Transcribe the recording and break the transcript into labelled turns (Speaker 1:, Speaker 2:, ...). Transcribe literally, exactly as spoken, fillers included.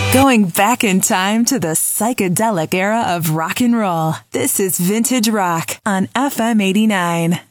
Speaker 1: Going back in time to the psychedelic era of rock and roll. This is Vintage Rock on F M eighty-nine.